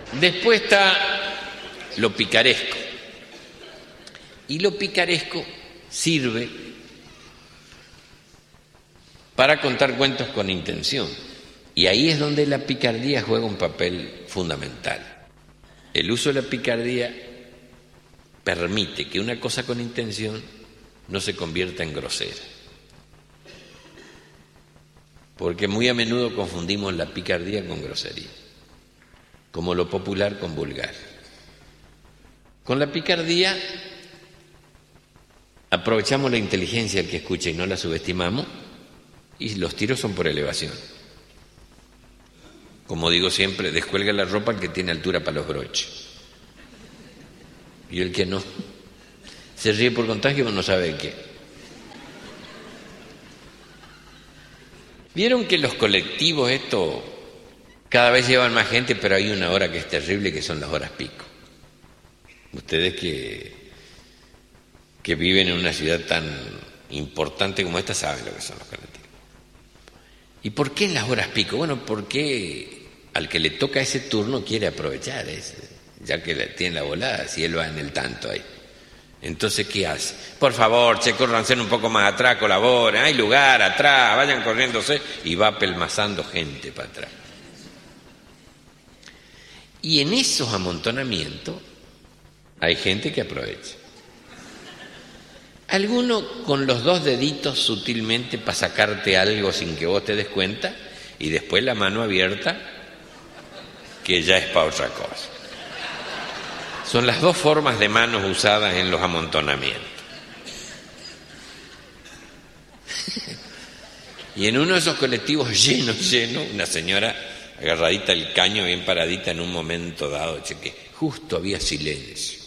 Después está lo picaresco. Y lo picaresco sirve para contar cuentos con intención. Y ahí es donde la picardía juega un papel fundamental. El uso de la picardía permite que una cosa con intención no se convierta en grosera. Porque muy a menudo confundimos la picardía con grosería, como lo popular con vulgar. Con la picardía aprovechamos la inteligencia del que escucha y no la subestimamos, y los tiros son por elevación. Como digo siempre, descuelga la ropa el que tiene altura para los broches. Y el que no, se ríe por contagio pero no sabe de qué. Vieron que los colectivos esto cada vez llevan más gente, pero hay una hora que es terrible, que son las horas pico. Ustedes que viven en una ciudad tan importante como esta saben lo que son los colectivos. ¿Y por qué en las horas pico? Bueno, porque al que le toca ese turno quiere aprovechar ya que tiene la volada, si él va en el tanto ahí. Entonces, ¿qué hace? Por favor, córranse un poco más atrás, colaboren, hay lugar atrás, vayan corriéndose, y va pelmazando gente para atrás. Y en esos amontonamientos hay gente que aprovecha. Alguno con los dos deditos sutilmente para sacarte algo sin que vos te des cuenta, y después la mano abierta, que ya es para otra cosa. Son las dos formas de manos usadas en los amontonamientos. Y en uno de esos colectivos lleno, una señora agarradita el caño, bien paradita en un momento dado, que justo había silencio.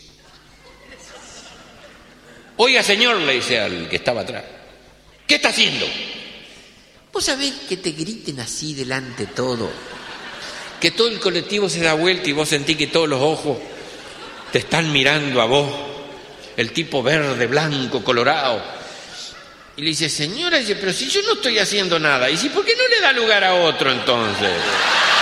Oiga, señor, le dice al que estaba atrás, ¿qué está haciendo? ¿Vos sabés que te griten así delante todo? Que todo el colectivo se da vuelta y vos sentís que todos los ojos te están mirando a vos, el tipo verde, blanco, colorado. Y le dice, señora, pero si yo no estoy haciendo nada. Y dice, ¿por qué no le da lugar a otro entonces?